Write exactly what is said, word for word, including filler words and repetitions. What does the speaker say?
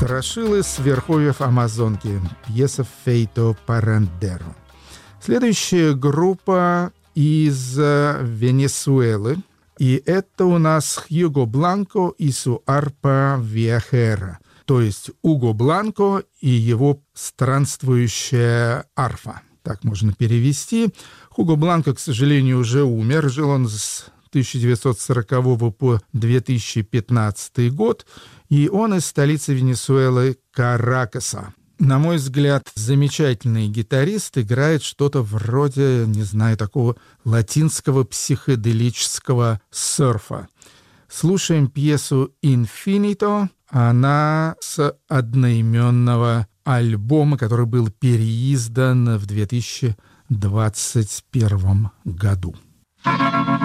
Страшилы с верховьев Амазонки. Пьеса Фейто Парандеро. Следующая группа из Венесуэлы. И это у нас Хьюго Бланко и су арпа виахера. То есть Уго Бланко и его странствующая арфа. Так можно перевести. Хуго Бланко, к сожалению, уже умер. Жил он с тысяча девятьсот сорокового по две тысячи пятнадцатый год. И он из столицы Венесуэлы Каракаса. На мой взгляд, замечательный гитарист, играет что-то вроде, не знаю, такого латинского психоделического серфа. Слушаем пьесу «Инфинито». Она с одноименного альбома, который был переиздан в две тысячи двадцать первом году.